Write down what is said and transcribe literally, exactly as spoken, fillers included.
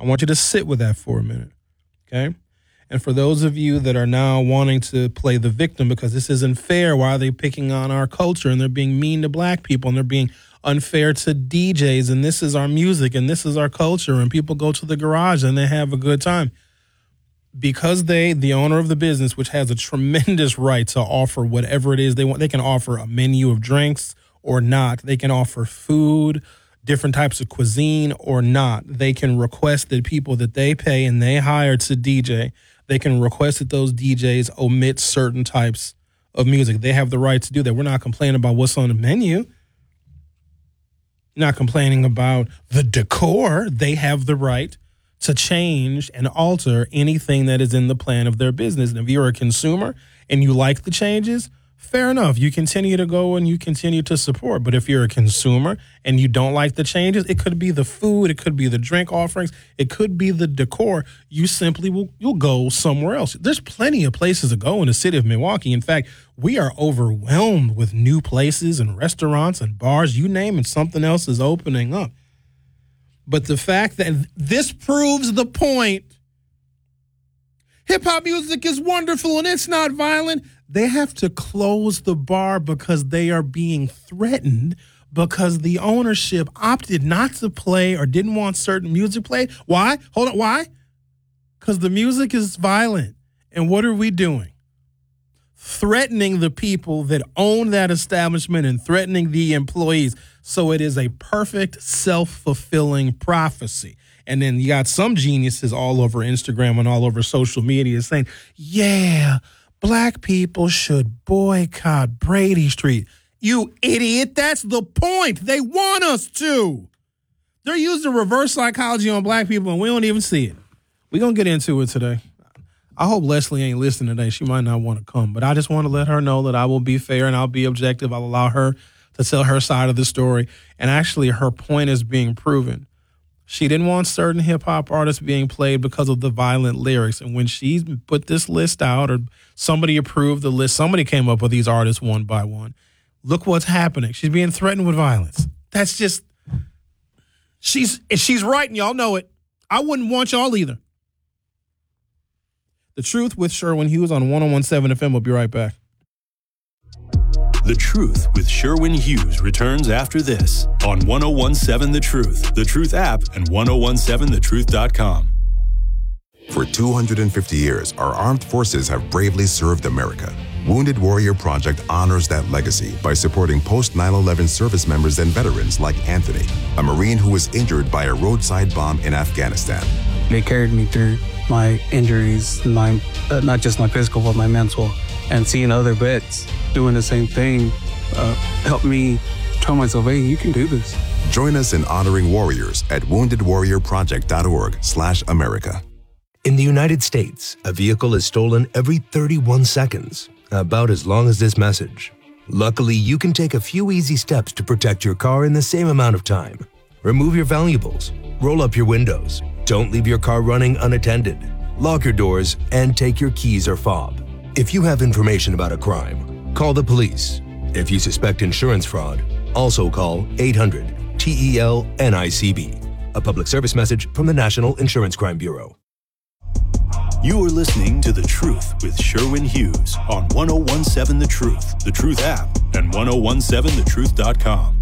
I want you to sit with that for a minute, okay? And for those of you that are now wanting to play the victim because this isn't fair, why are they picking on our culture and they're being mean to black people and they're being unfair to D Js and this is our music and this is our culture and people go to the garage and they have a good time. Because they, the owner of the business, which has a tremendous right to offer whatever it is they want, they can offer a menu of drinks or not. They can offer food, different types of cuisine or not. They can request that people that they pay and they hire to D J, they can request that those D Js omit certain types of music. They have the right to do that. We're not complaining about what's on the menu. Not complaining about the decor. They have the right to change and alter anything that is in the plan of their business. And if you're a consumer and you like the changes, fair enough. You continue to go and you continue to support. But if you're a consumer and you don't like the changes, it could be the food, it could be the drink offerings, it could be the decor. You simply will you'll go somewhere else. There's plenty of places to go in the city of Milwaukee. In fact, we are overwhelmed with new places and restaurants and bars. You name it, something else is opening up. But the fact that this proves the point, hip-hop music is wonderful and it's not violent. They have to close the bar because they are being threatened because the ownership opted not to play or didn't want certain music played. Why? Hold on. Why? Because the music is violent. And what are we doing? Threatening the people that own that establishment and threatening the employees. So it is a perfect self-fulfilling prophecy. And then you got some geniuses all over Instagram and all over social media saying, yeah, black people should boycott Brady Street. You idiot. That's the point. They want us to. They're using reverse psychology on black people, and we don't even see it. We're going to get into it today. I hope Leslie ain't listening today. She might not want to come, but I just want to let her know that I will be fair and I'll be objective. I'll allow her to tell her side of the story. And actually, her point is being proven. She didn't want certain hip-hop artists being played because of the violent lyrics. And when she put this list out or somebody approved the list, somebody came up with these artists one by one. Look what's happening. She's being threatened with violence. That's just, she's she's right and y'all know it. I wouldn't want y'all either. The Truth with Sherwin Hughes on one oh one point seven F M. We'll be right back. The Truth with Sherwin Hughes returns after this on one oh one point seven The Truth, The Truth app, and ten seventeen the truth dot com. For two hundred fifty years, our armed forces have bravely served America. Wounded Warrior Project honors that legacy by supporting post nine eleven service members and veterans like Anthony, a Marine who was injured by a roadside bomb in Afghanistan. They carried me through my injuries, my uh, not just my physical, but my mental. And seeing other vets doing the same thing uh, helped me tell myself, hey, you can do this. Join us in honoring warriors at wounded warrior project dot org slash America. In the United States, a vehicle is stolen every thirty-one seconds, about as long as this message. Luckily, you can take a few easy steps to protect your car in the same amount of time. Remove your valuables, roll up your windows, don't leave your car running unattended, lock your doors, and take your keys or fob. If you have information about a crime, call the police. If you suspect insurance fraud, also call eight hundred T E L N I C B. A public service message from the National Insurance Crime Bureau. You are listening to The Truth with Sherwin Hughes on ten seventeen The Truth, The Truth app, and ten seventeen the truth dot com.